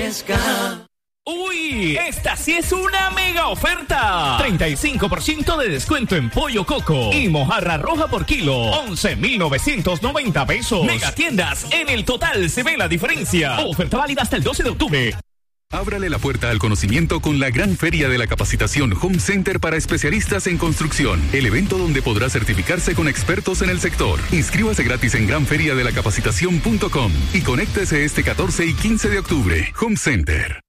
fresca. ¡Uy! Esta sí es una mega oferta. 35% de descuento en pollo coco y mojarra roja por kilo. 11,990 pesos. Mega tiendas. En el total se ve la diferencia. Oferta válida hasta el 12 de octubre. Ábrale la puerta al conocimiento con la gran feria de la capacitación Home Center para especialistas en construcción. El evento donde podrá certificarse con expertos en el sector. Inscríbase gratis en granferiadelacapacitación.com y conéctese este 14 y 15 de octubre. Home Center.